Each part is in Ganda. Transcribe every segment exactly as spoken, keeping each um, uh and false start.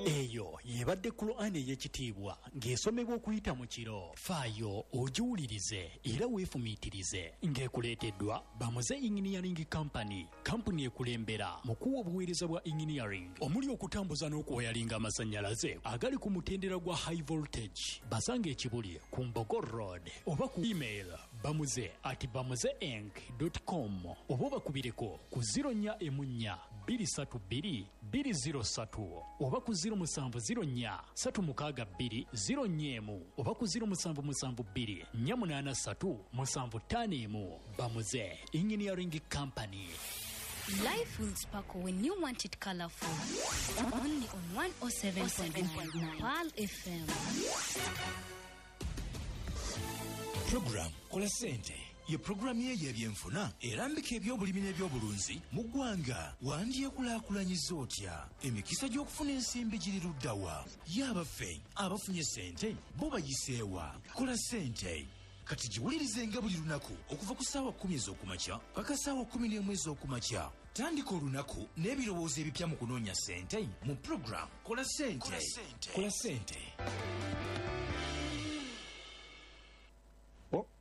eyo yebadde Qur'an ey'ekitiibwa ng'esomebwa okuyita mu kiro. Faayo ogiwulirize era weefumiitirize ng'ekuleeteddwa Bamuze Engineering Company, kampuni ekulembera mu kuwa obuweereza bwa engineering omuli okutambuza n'okuwayalinga amasannyalaze agali ku mutendera gwa high voltage. Basanga ekibuli ku Mbogo Road oba ku email bamuze at bamuze inc dot com oba bakubireko ku zero nnya emu nnya bbiri ssatu bbiri bbiri zero ssatu oba ku zero musanvu zero nnya ssatu mukaaga bbiri zero nnya emu oba ku zero musanvu musanvu bbiri nnya munaana ssatu musanvu ttaano emu. Bamuze Engineering Company. Life will sparkle when you want it colorful. Only on one oh seven point nine Pearl F M. Program Kola Sente ye programu ye y'ebyenfuna erambika ebyobulimi n'ebyobulunzi mu ggwanga. Wandyekulaakulanyiza otya? Emikisa gy'okufuna ensimbi giri luddawa? Y'abaffe abafunye sente bo bayiseewa? Kola Sente kati giwulirize nga buli lunaku okuva ku ssaawa kkumi ez'okumakya paka ssaawa kkumi n'emu ez'okumakya. Tandika olunaku n'ebirowoozo ebipya mu kunoonya sente mu program Kola Sente. Kola Sente. Oh,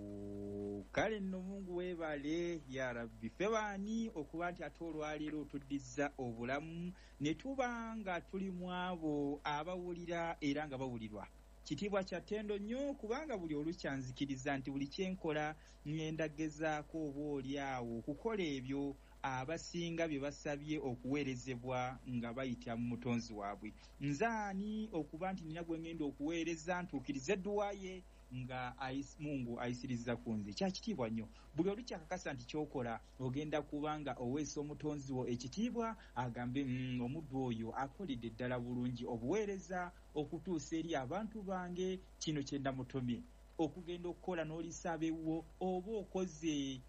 oh. Kale nno Mungu weebale ya Rabbi. Ffe baani okuba nti ate olwaleero otuddiza obulamu ne tuba nga tuli mu abo abawulira era nga bawulirwa. Kitiibwa kya ttendo nnyo kubanga buli olukyanzikiriza nti buli kyenkola ngenda gezaako oba oli awo okukola ebyo abasinga bye basabye okuweerezebwa nga bayita mu mutonzi waabwe. Nzaani okuba nti nina gwe ngenda okuweereza ntuukirize edduwa ye nga Mungu ayisiriza ku nze. Kya kitiibwa nnyo buli olukyakakasa nti kyokola ogenda kubanga oweesa omutonzi wo ekitiibwa agambe mm, omuddu oyo akoledde ddala bulungi obuweereza okutuusa eri abantu bange kino kye ndamutomye okugenda okukola n'olisaaba ewuwo oba okoze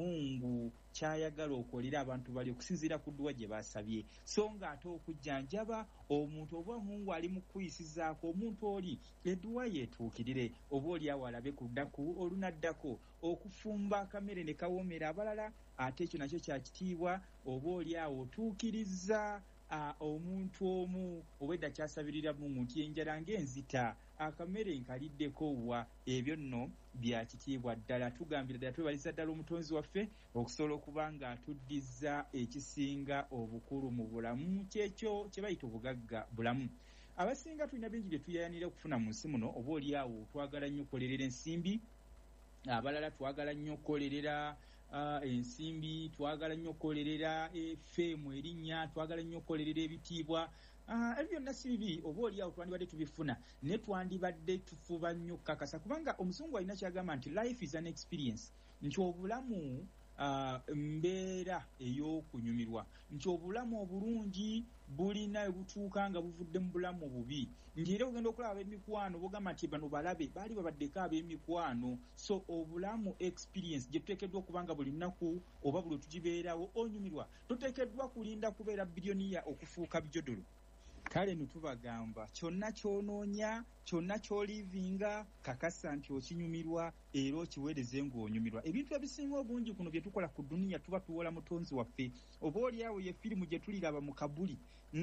Mungu kyayagala okolera abantu bali okusinziira ku dduwa gye basabye. So nga ate okujjanjaba omuntu oba Mungu ali mu kuyisizaako omuntu oli edduwa yeetuukirire oba oli awo alabe ku ddaku olunaddako okufumba akamere ne kawoomera abalala ate ekyo nakyo kya kitiibwa oba oli awo otuukiriza Uh, omuntu omu obwedda kyasabirira Mungu nti enjala ng'enzita akamere nkaliddeko wa ebyo nno bya kitiibwa ddala. Tugambira ddala twebaliza ddala omutonzi waffe okusobola okuba nga atuddiza ekisinga obukulu mu bulamu kyekyo kye bayita obugagga bulamu. Abasinga tulina bingi bye tuyayanira okufuna mu nsi muno oba oli awo twagala nnyo okukolerera ensimbi, abalala twagala nnyo okukolerera Uh, ensimbi, twagala nnyo okukolerera effeemu erinnya, twagala nnyo okukolerera ebitiibwa. Uh, ebyo byonna si bibi oba oli awo twandibadde tubifuna ne twandibadde tufuba nnyo kakasa kubanga Omusungu alina kyagamba nti life is an experience, nti obulamu uh, mbeera ey'okunyumirwa, nti obulamu obulungi bulina ebutuuka nga buvudde mu bulamu obubi. Nti era ogenda okulaba ab'emikwano bogamba nti bano balabe baali babaddeko ab'emikwano. So obulamu experience gye tuteekeddwa okubanga buli lunaku oba buli tugibeerawo onyumirwa. Tuteekeddwa kulinda kubeera biliyoniya okufuuka bijodolo. Kale nutubagamba kyonna kyonoonya, kyonna kyolivinga, kakasa nti okinyumirwa era okiweereze ng'onyumirwa. Ebintu ebisinga obungi kuno bye tukola ku duniya tuba tuwola mutonzi waffe. Oba oli awo ye firimu gye tuliraba mu kabuli.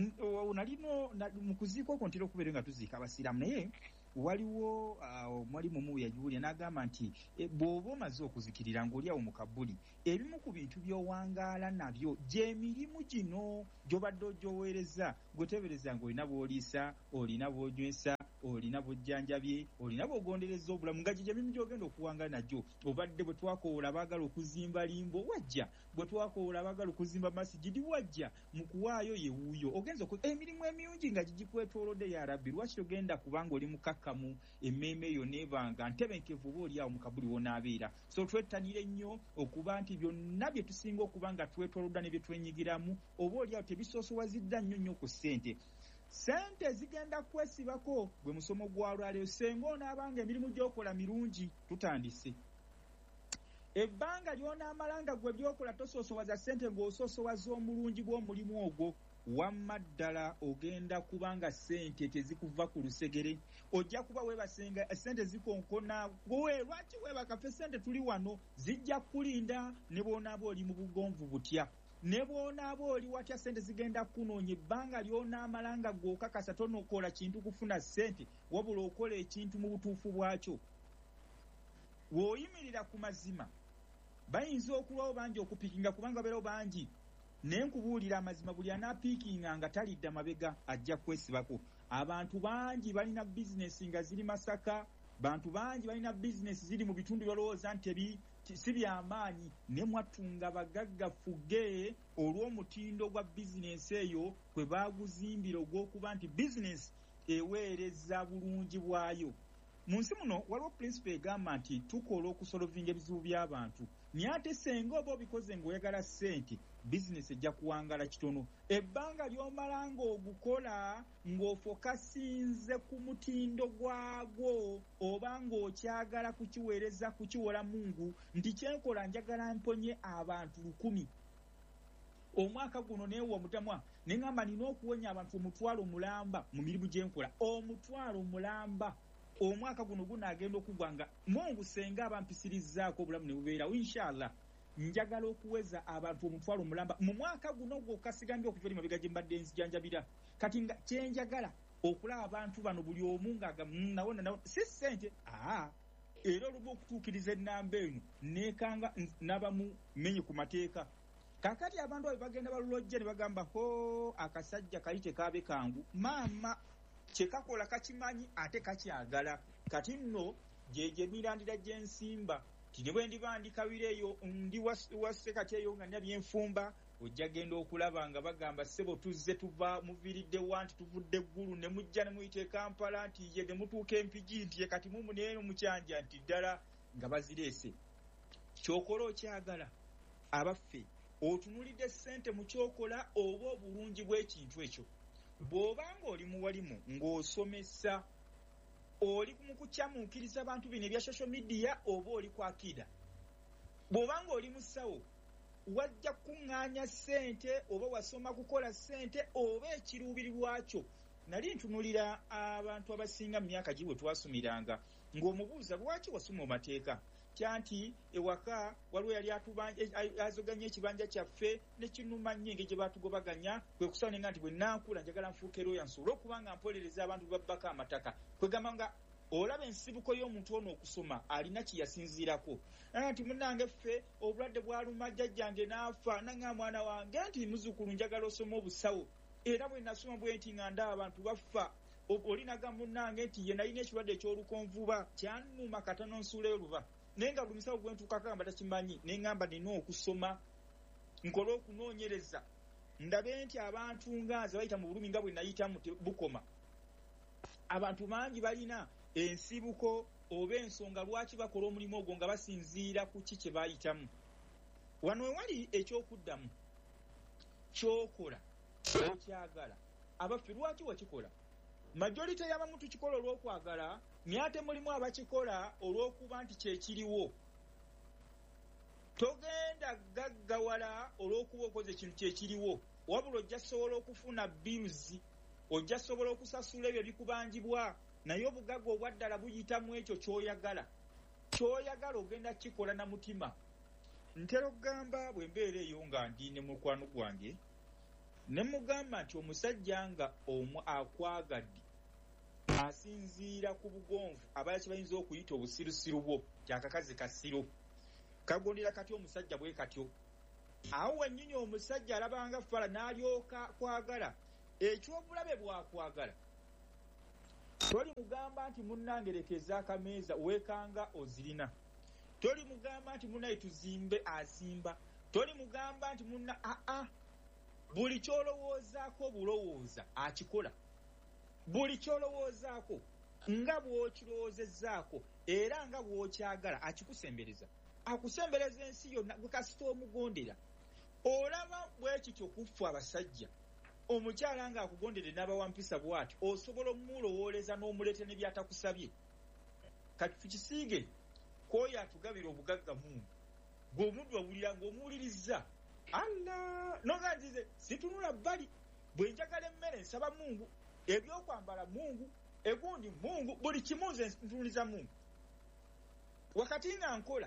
Nalino mu kuziika okwo ntera okubeera nga tuziika abasiraamu, naye waliwo uh, mwalimu mu yajuulya n'agamba nti e, bw'oba omaze okuzikirira ng'oli awo mu kabuli, ebimu ku bintu by'owangaala nabyo gy'emirimu gino gy'obadde ogyoweereza. Gweteebereza ng'olina bw'oliisa, olina bw'onywesa, olina bw'ojjanjabye, olina bw'ogondereza obulamu, nga gye mirimu gy'ogenda okuwanga nagyo. Obadde bwe twakoola baagala okuzimba limbo wajja, bwe twakoola baagala okuzimba masigidi wajja, mu kuwaayo ye wuuyo. Ogenza emirimu emirungi nga gigikwetoolodde ya Rabbi, lwaki ogenda kubanga oli mukakkamu emmeeme yo neebanga ntebenkevu oba oli awo mu kabuli wonaabeera. So twettanire nnyo okuba nti byonna bye tusinga okuba nga twetoolodda ne bye twenyigiramu oba oli awo tebisoosowazidda nnyo nnyo ku ssente. Sente zigenda kwesibako gwe musomo gwa lwaleero senga onaabanga emirimu gy'okola mirungi. Tutandise ebbanga ly'onaamalanga gwe by'okola tosoosowaza ssente ng'osoosowaza omulungi bw'omulimu ogwo, wamma ddala ogenda kubanga ssente tezikuva ku lusegere. Ojja kuba weebasenga ssente zikonkona, gwe lwaki weebaka ffe ssente tuli wano, zijja kulinda ne bw'onaaba oli mu bugonvu butya. ne bw'onaaba oli watya ssente zigenda kunoonya ebbanga ly'onaamala nga gw'okakasa tonokola kintu kufuna ssente wabula okola ekintu mu butuufu bwakyo. W'oyimirira ku mazima bayinza okulwawo bangi okupiikinga kubanga babeerawo bangi, naye nkubuulira amazima buli anaapiikinga nga talidda mabega ajja kwesibako. Abantu bangi balina bizinesi nga ziri Masaka, bantu bangi balina bizinesi ziri mu bitundu byalowooza nti ebi si byamaanyi, ne mwatunga bagaggafuge olw'omutindo gwa bizinesi eyo kwe baaguzimbira ogw'okuba nti bizinesi eweereza bulungi bwayo. Mu nsi muno waliwo prinsipe egamba nti tukola okusolovinga ebizibu by'abantu, naye ate senga oba obikoze ng'oyagala ssente, bizinesi ejja kuwangala kitono. Ebbanga ly'omala ng'ogukola ng'ofokasinze ku mutindo gwagwo oba ng'okyagala kukiweereza kukiwola Mungu nti kyenkola njagala mponye abantu lukumi omwaka guno neewa mutamwa ne ŋŋamba nina okuwonya abantu omutwalo mulamba mu mirimu gye nkola, omutwalo mulamba omwaka guno gunaagenda okugwanga. Mungu senga abampisirizaako obulamu ne bubeerawo, inshallah njagala okuweza abantu omutwalo mulamba mu mwaka guno gw'okasigambye okuva eri mabega gye mbadde nzijanjabira. Kati nga kyenjagala okulaba abantu bano buli omu ng'aga nawona nawo si ssente aa era oluba okutuukiriza ennamba eno neekanga n'abamu menye ku mateeka. Kakati abantu abo bagenda balulojja ne bagamba ho akasajja kali tekaabe kangu, maama kyekakola kakimanyi ate kakyagala. Kati nno gyegye mirandira gy'ensimba tine bwe ndibandikabira eyo ndi wasse kati eyo nga nina byenfumba ojja genda okulaba nga bagamba ssebo tuzze tuva muviridde wanti tuvudde eggulu ne mujja ne muyita e Kampala nti ye ne mutuuka Empigi nti ye kati mumu neeno mukyanja nti ddala nga bazireese. Kyokola okyagala abaffe otunulidde ssente mu kyokola oba obulungi bw'ekintu ekyo. Bw'obanga oli muwalimu ng'osomesa oli mu kukyamuukiriza abantu bino ebya social media oba oli ku akida, bw'obanga oli musawo wajja kuŋŋaanya ssente oba wasoma kukola ssente oba ekiruubiri lwakyo. Nali ntunulira abantu abasinga mu myaka gye bwe twasomiranga ng'omubuuza lwaki wasoma mu mateeka kyanti ewaka waliwo yali azoganya ekibanja kyaffe ne kinuma nnyo engeri gye baatugobaganya kwe kusaba nenga nti bwe nankula njagala nfuuke looya nsobole okuba nga mpolereza abantu babbako amataka. Kwegamba nga olaba ensibuko y'omuntu ono okusoma alina kye yasinziirako nti munnange ffe obulwadde bwaluma jjajjange n'afa nanga mwana wange nti muzzukulu njagala osoma obusawo era bwe nasoma bwe nti nga ndaba abantu bafa olinaga munnange nti ye nalina ekirwadde eky'olukonvuba kyannuma katono nsuuleyo luba naye nga buli musawo gwe ntuukako amba takimanyi ne ŋŋamba nina okusoma nkole okunoonyereza ndabe nti abantu nga nze bayita mu bulumi nga bwe nayitamu bukoma. Abantu bangi balina ensibuko oba ensonga lwaki bakola omulimu ogwo nga basinziira ku ki kye baayitamu. Wano wewali ekyokuddamu kyokola okyagala abaffe lwaki wakikola. Majority y'abamu tukikola olw'okwagala naye ate mulimu abakikola olw'okuba nti kyekiriwo. Togenda gaggawala olw'okuba okoze ekintu kyekiriwo wabula ojja sobola okufuna biruzi, ojja sobola okusasula ebyo bikubangibwa, naye obugagga obwaddala buyitamu ekyo ky'oyagala. Ky'oyagala ogenda kikola na mutima. Ntera okugamba bwe mbeera eyo nga ndi ne mukwano gwange ne mugamba nti omusajja nga omu akwagadde asinziira ku bugonvu abala kye bayinza okuyita obusirusiru bwo kyakakazi kasiro kagondera kati omusajja bwe katyo. Awo wennyini omusajja alabanga fala n'alyoka kwagala ekyobulabe bwakwagala. Toli mugamba nti munnangerekeza akameeza weekanga ozirina, toli mugamba nti munnaye tuzimbe azimba, toli mugamba nti munna aa buli kyolowoozaako bulowooza akikola. Buli kyolowoozaako nga bw'okirowoozezzaako era nga bw'okyagala akikusembereza. Akusembereza ensi yonna gwe kasita omugondera. Olaba bwe kityo kufa abasajja omukyala nga akugondere n'abawampisa bw'ati osobola omulowooleza n'omuleeta ne byatakusabye. Kati tukisiige kwoyo atugabira obugagga Mungu ng'omuddu awulira ng'omuwulirizza Allah noga nzize situnula bbali bwe njagala emmere nsaba Mungu, ebyokwambala Mungu, egundi Mungu, buli kimu nze ntunuliza Mungu. Wakati nga nkola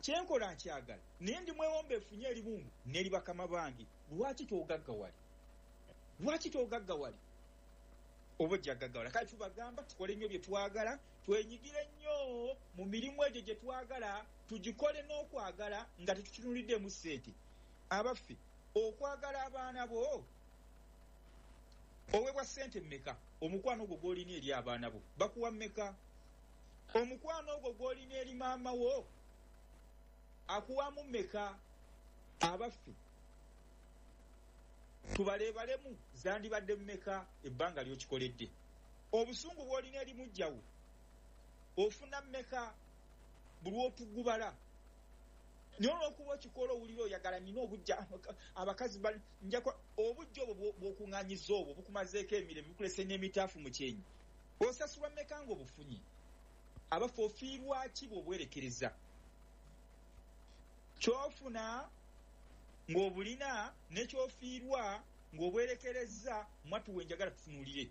kyenkola nkyagala naye ndi mwewombeefu nnyo eri Mungu n'eri bakama bange. Lwaki togaggawali? Lwaki togaggawali? Oba ojja gaggawala. Kale tubagamba tukole nnyo bye twagala, twenyigire nnyo mu mirimu egyo gye twagala, tugikole n'okwagala nga tetutunuliddemu ssente. Abaffe okwagala abaana bo oweebwa ssente mmeka? Omukwano ogwo gw'olina eri abaana bo bakuwa mmeka? Omukwano ogwo gw'olina eri maama wo akuwamu mmeka? Abaffe tubaleebalemu zandibadde mmeka ebbanga ly'okikoledde? Obusungu bw'olina eri mujjawo ofuna mmeka buli otugubala? Niyo olw'okuba okikola owulira oyagala nina obujja abakazi njako obujja obwo bw'okuŋŋaanyiza obwo bukumazeeko emirembe bukulese n'emitaafu mu kyenyi. Osasulwa mmeka ng'obufunye? Abaffe ofiirwa ki bw'obwerekereza? Kyofuna ng'obulina n'ekyofiirwa ng'obwerekereza mwatuwe njagala tutunuulire.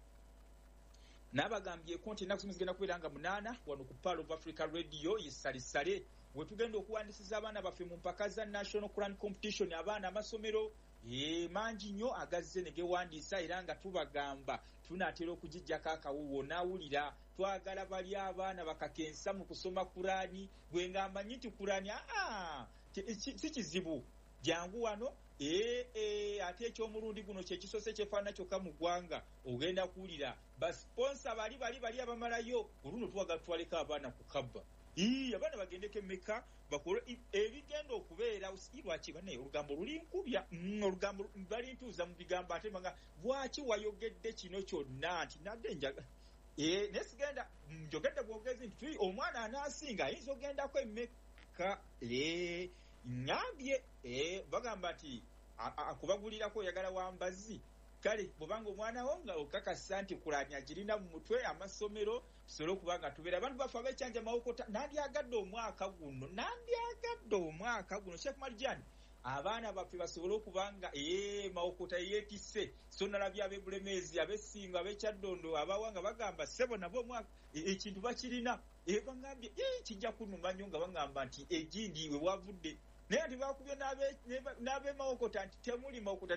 N'abagambyeko nti ennaku zimu zigenda kubeera nga munaana wano ku Pearl of Africa Radio yesalisale we tugenda okuwandisiza abaana baffe mu mpaka za National Quran Competition. Abaana amasomero e mangi nnyo agazze ne gewandiisa era nga tubagamba tunaatera okugijjako akawuwo n'awulira twagala bali abaana bakakensa mu kusoma Kurani. Gwe ng'amanyi nti Kurani aa si kizibu jangu wano ee ee ate eky'omulundi guno kye kisose kyefaana kyokka mu ggwanga ogenda kuwulira basponsa bali bali bali abamalayo oluno tuwaga twaleka abaana ku kabba. Ii abaana bagendeko emmeka bakole ebigenda okubeera lwaki bane olugambo lulinkubya olugambo balintuuza mu bigambo ate nga bwaki wayogedde kino kyonna nti nadde njaga ee nesigenda njogedde bwogezi nti omwana anaasinga ayinza ogendako emmeka ee ngambye eh bagamba nti akubagulirako oyagala wambazi. Kale bwobanga omwana wo nga okakasa nti Kurani agirina mu mutwe amasomero tusobole okuba nga tubeera abantu baffe abekyanja mawokota nandyagadde omwaka guno nandyagadde omwaka guno Sheikh Marjan abaana baffe basobole okuba nga ee mawokota yeetisse so nalabye abebulemezi abesinga abekyaddondo abawanga bagamba sebo nabo omwaka ekintu bakirina e bangambye ee kijja kunuma nnyo nga bangamba nti egindi we wavudde naye nti bakubye n'abemawokota nti temuli mawokota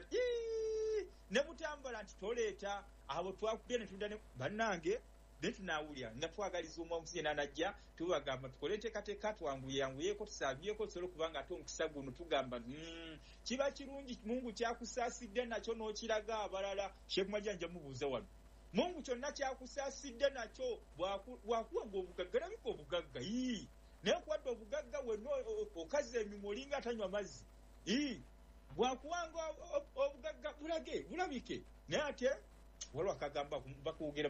ne mutambula nti toleeta abo twakubye ne tudda bannange ne tunaawulira nga twagaliza omwamusi yena najja tubagamba tukole enteekateeka twanguyeyanguyeeko tusaabyeko tusobole okuba nga ate omukisa guno tugamba kiba kirungi Mungu kyakusaasidde nakyo n'okiraga abalala. Sheikh Majanja mubuuza wano Mungu kyonna kyakusaasidde nakyo bwakuwanga obugagga labika obugagga ii naye kuwadde obugagga wenna okaza emimwa olinga atanywa mazzi ii bwakuwanga obugagga bulage bulabike naye ate waliwo akagamba bakuwogera